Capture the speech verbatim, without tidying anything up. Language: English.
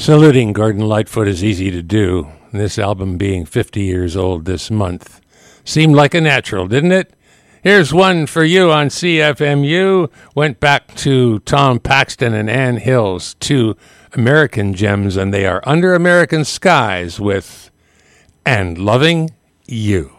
Saluting Gordon Lightfoot is easy to do. This album being fifty years old this month seemed like a natural, didn't it? Here's one for you on C F M U. Went back to Tom Paxton and Ann Hills, two American gems, and they are Under American Skies with And Loving You.